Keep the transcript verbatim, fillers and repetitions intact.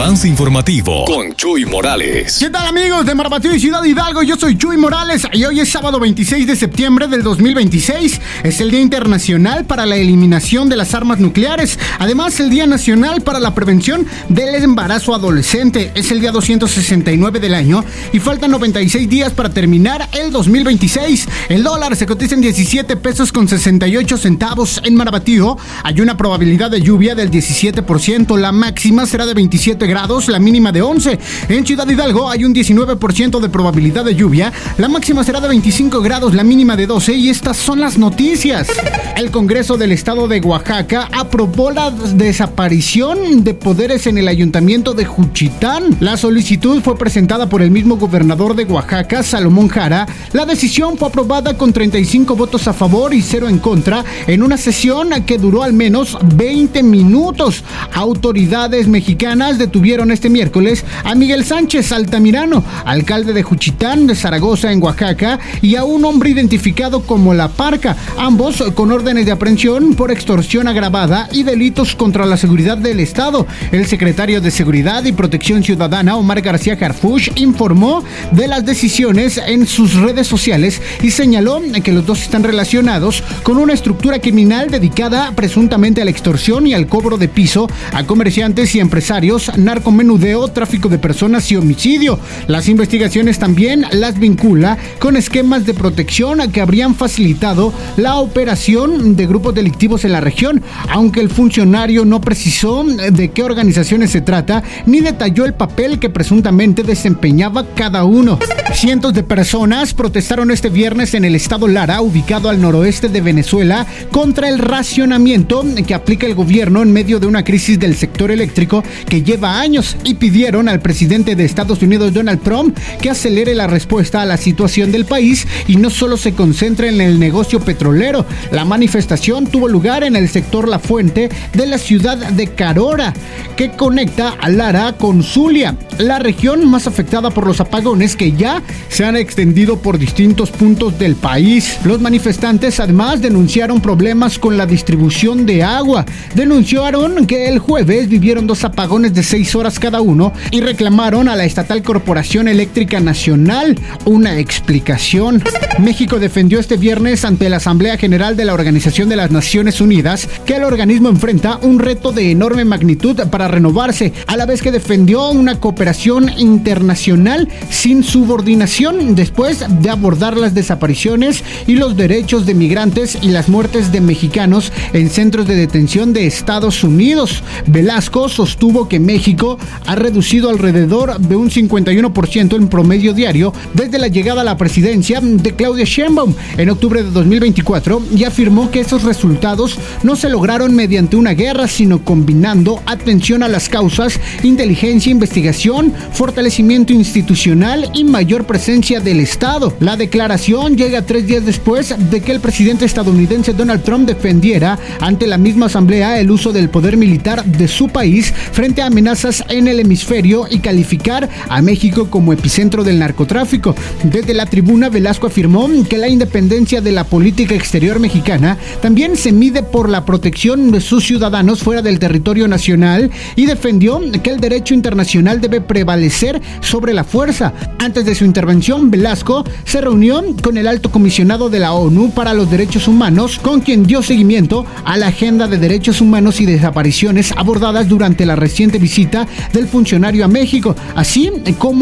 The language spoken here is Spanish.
Avance informativo con Chuy Morales. ¿Qué tal, amigos de Marabatío y Ciudad Hidalgo? Yo soy Chuy Morales y hoy es sábado veintiséis de septiembre del dos mil veintiséis. Es el Día Internacional para la Eliminación de las Armas Nucleares. Además, el Día Nacional para la Prevención del Embarazo Adolescente. Es el día doscientos sesenta y nueve del año y faltan noventa y seis días para terminar el dos mil veintiséis. El dólar se cotiza en diecisiete pesos con sesenta y ocho centavos en Marabatío. Hay una probabilidad de lluvia del diecisiete por ciento. La máxima será de veintisiete grados, la mínima de once. En Ciudad Hidalgo hay un diecinueve por ciento de probabilidad de lluvia. La máxima será de veinticinco grados, la mínima de doce. Y estas son las noticias. El Congreso del Estado de Oaxaca aprobó la desaparición de poderes en el Ayuntamiento de Juchitán. La solicitud fue presentada por el mismo gobernador de Oaxaca, Salomón Jara. La decisión fue aprobada con treinta y cinco votos a favor y cero en contra en una sesión que duró al menos veinte minutos. Autoridades mexicanas detuvieron este miércoles a Miguel Sánchez Altamirano, alcalde de Juchitán de Zaragoza en Oaxaca, y a un hombre identificado como La Parca, ambos con órdenes de aprehensión por extorsión agravada y delitos contra la seguridad del Estado. El secretario de Seguridad y Protección Ciudadana, Omar García Harfuch, informó de las decisiones en sus redes sociales y señaló que los dos están relacionados con una estructura criminal dedicada presuntamente a la extorsión y al cobro de piso a comerciantes y empresarios, narcomenudeo, tráfico de personas y homicidio. Las investigaciones también las vincula con esquemas de protección que habrían facilitado la operación de grupos delictivos en la región, aunque el funcionario no precisó de qué organizaciones se trata ni detalló el papel que presuntamente desempeñaba cada uno. Cientos de personas protestaron este viernes en el estado Lara, ubicado al noroeste de Venezuela, contra el racionamiento que aplica el gobierno en medio de una crisis del sector eléctrico que lleva años, y pidieron al presidente de Estados Unidos, Donald Trump, que acelere la respuesta a la situación del país y no solo se concentre en el negocio petrolero. La manifestación tuvo lugar en el sector La Fuente de la ciudad de Carora, que conecta a Lara con Zulia, la región más afectada por los apagones que ya se han extendido por distintos puntos del país. Los manifestantes además denunciaron problemas con la distribución de agua. Denunciaron que el jueves vivieron dos apagones de seis horas cada uno y reclamaron a la estatal Corporación Eléctrica Nacional una explicación. México defendió este viernes ante la Asamblea General de la Organización de las Naciones Unidas que el organismo enfrenta un reto de enorme magnitud para renovarse, a la vez que defendió una cooperación internacional sin subordinación después de abordar las desapariciones y los derechos de migrantes y las muertes de mexicanos en centros de detención de Estados Unidos. Velasco sostuvo que México ha reducido alrededor de un cincuenta y uno por ciento en promedio diario desde la llegada a la presidencia de Claudia Sheinbaum en octubre de dos mil veinticuatro y afirmó que esos resultados no se lograron mediante una guerra, sino combinando atención a las causas, inteligencia, investigación, fortalecimiento institucional y mayor presencia del Estado. La declaración llega tres días después de que el presidente estadounidense Donald Trump defendiera ante la misma asamblea el uso del poder militar de su país frente a amenazas en el hemisferio y calificar a México como epicentro del narcotráfico. Desde la tribuna, Velasco afirmó que la independencia de la política exterior mexicana también se mide por la protección de sus ciudadanos fuera del territorio nacional y defendió que el derecho internacional debe prevalecer sobre la fuerza. Antes de su intervención, Velasco se reunió con el alto comisionado de la ONU para los Derechos Humanos, con quien dio seguimiento a la agenda de derechos humanos y desapariciones abordadas durante la reciente visita del funcionario a México, así como